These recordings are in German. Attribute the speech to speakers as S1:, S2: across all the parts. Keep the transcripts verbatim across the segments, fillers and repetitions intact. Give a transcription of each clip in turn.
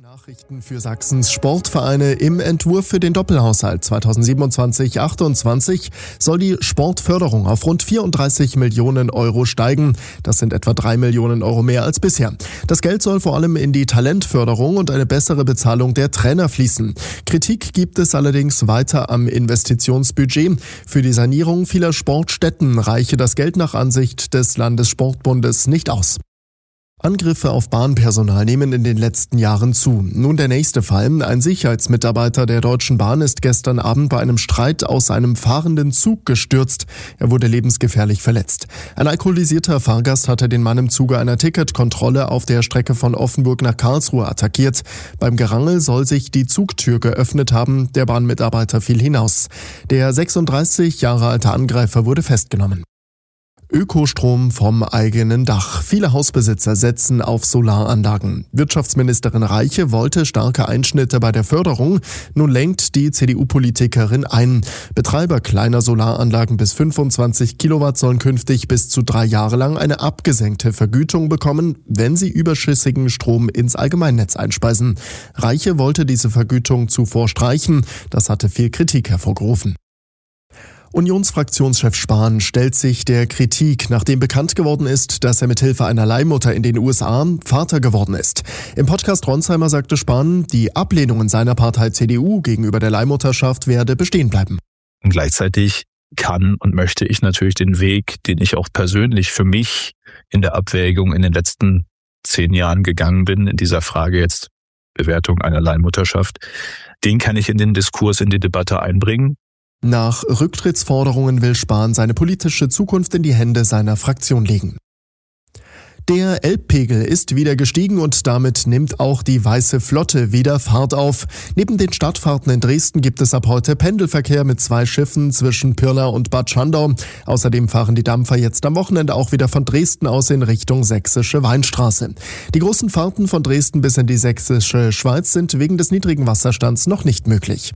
S1: Nachrichten für Sachsens Sportvereine. Im Entwurf für den Doppelhaushalt zweitausendsiebenundzwanzig achtundzwanzig soll die Sportförderung auf rund vierunddreißig Millionen Euro steigen. Das sind etwa drei Millionen Euro mehr als bisher. Das Geld soll vor allem in die Talentförderung und eine bessere Bezahlung der Trainer fließen. Kritik gibt es allerdings weiter am Investitionsbudget. Für die Sanierung vieler Sportstätten reiche das Geld nach Ansicht des Landessportbundes nicht aus. Angriffe auf Bahnpersonal nehmen in den letzten Jahren zu. Nun der nächste Fall. Ein Sicherheitsmitarbeiter der Deutschen Bahn ist gestern Abend bei einem Streit aus einem fahrenden Zug gestürzt. Er wurde lebensgefährlich verletzt. Ein alkoholisierter Fahrgast hatte den Mann im Zuge einer Ticketkontrolle auf der Strecke von Offenburg nach Karlsruhe attackiert. Beim Gerangel soll sich die Zugtür geöffnet haben. Der Bahnmitarbeiter fiel hinaus. Der sechsunddreißig Jahre alte Angreifer wurde festgenommen. Ökostrom vom eigenen Dach. Viele Hausbesitzer setzen auf Solaranlagen. Wirtschaftsministerin Reiche wollte starke Einschnitte bei der Förderung. Nun lenkt die C D U-Politikerin ein. Betreiber kleiner Solaranlagen bis fünfundzwanzig Kilowatt sollen künftig bis zu drei Jahre lang eine abgesenkte Vergütung bekommen, wenn sie überschüssigen Strom ins Allgemeinnetz einspeisen. Reiche wollte diese Vergütung zuvor streichen. Das hatte viel Kritik hervorgerufen. Unionsfraktionschef Spahn stellt sich der Kritik, nachdem bekannt geworden ist, dass er mithilfe einer Leihmutter in den U S A Vater geworden ist. Im Podcast Ronsheimer sagte Spahn, die Ablehnung in seiner Partei C D U gegenüber der Leihmutterschaft werde bestehen bleiben.
S2: Und gleichzeitig kann und möchte ich natürlich den Weg, den ich auch persönlich für mich in der Abwägung in den letzten zehn Jahren gegangen bin, in dieser Frage jetzt Bewertung einer Leihmutterschaft, den kann ich in den Diskurs, in die Debatte einbringen.
S1: Nach Rücktrittsforderungen will Spahn seine politische Zukunft in die Hände seiner Fraktion legen. Der Elbpegel ist wieder gestiegen und damit nimmt auch die Weiße Flotte wieder Fahrt auf. Neben den Stadtfahrten in Dresden gibt es ab heute Pendelverkehr mit zwei Schiffen zwischen Pirna und Bad Schandau. Außerdem fahren die Dampfer jetzt am Wochenende auch wieder von Dresden aus in Richtung Sächsische Weinstraße. Die großen Fahrten von Dresden bis in die Sächsische Schweiz sind wegen des niedrigen Wasserstands noch nicht möglich.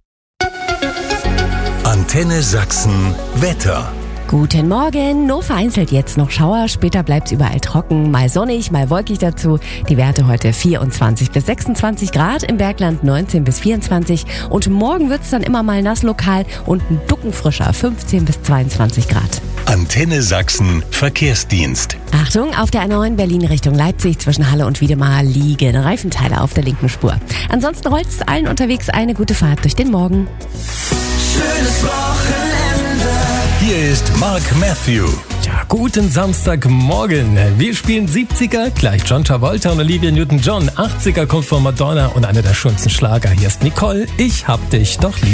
S3: Antenne Sachsen Wetter.
S4: Guten Morgen, nur vereinzelt jetzt noch Schauer, später bleibt's überall trocken, mal sonnig, mal wolkig dazu. Die Werte heute vierundzwanzig bis sechsundzwanzig Grad, im Bergland neunzehn bis vierundzwanzig und morgen wird's dann immer mal nass lokal und ein Ducken frischer, fünfzehn bis zweiundzwanzig Grad.
S3: Antenne Sachsen Verkehrsdienst.
S4: Achtung, auf der A neun Berlin Richtung Leipzig zwischen Halle und Wiedemar liegen Reifenteile auf der linken Spur. Ansonsten rollt's allen unterwegs eine gute Fahrt durch den Morgen.
S5: Schönes Wochenende.
S3: Hier ist Mark Matthew.
S6: Ja, guten Samstagmorgen. Wir spielen siebziger, gleich John Travolta und Olivia Newton-John. achtziger kommt von Madonna und einer der schönsten Schlager. Hier ist Nicole, ich hab dich doch lieb.